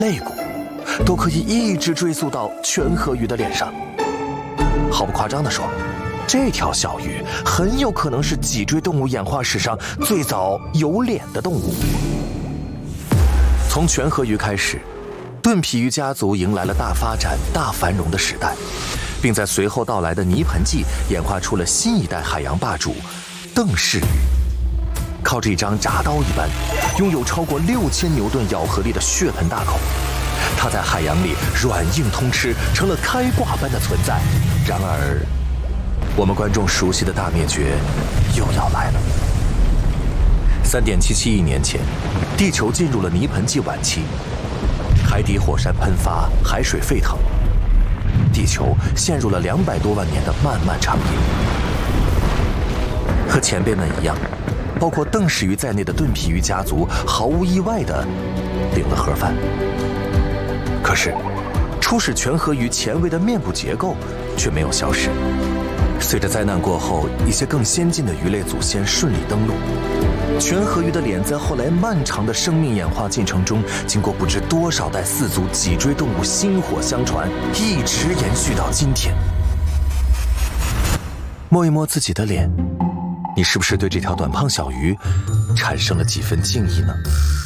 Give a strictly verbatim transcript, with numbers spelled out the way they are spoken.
肋骨，都可以一直追溯到全河鱼的脸上。毫不夸张地说，这条小鱼很有可能是脊椎动物演化史上最早有脸的动物。从全河鱼开始，盾皮鱼家族迎来了大发展、大繁荣的时代，并在随后到来的泥盆纪演化出了新一代海洋霸主——邓氏鱼。靠着一张铡刀一般、拥有超过六千牛顿咬合力的血盆大口，它在海洋里软硬通吃，成了开挂般的存在。然而，我们观众熟悉的大灭绝又要来了。三点七七亿年前，地球进入了泥盆纪晚期，海底火山喷发，海水沸腾，地球陷入了两百多万年的漫漫长夜。和前辈们一样，包括邓氏鱼在内的盾皮鱼家族毫无意外地领了盒饭。可是，初始全河鱼前卫的面部结构却没有消失。随着灾难过后，一些更先进的鱼类祖先顺利登陆，全河鱼的脸在后来漫长的生命演化进程中，经过不知多少代四足脊椎动物薪火相传，一直延续到今天。摸一摸自己的脸，你是不是对这条短胖小鱼产生了几分敬意呢？